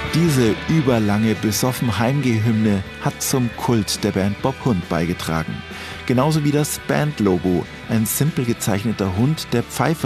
Diese überlange Besoffen-Heimgeh-Hymne hat zum Kult der Band Bob Hund beigetragen. Genauso wie das Bandlogo, ein simpel gezeichneter Hund, der Pfeife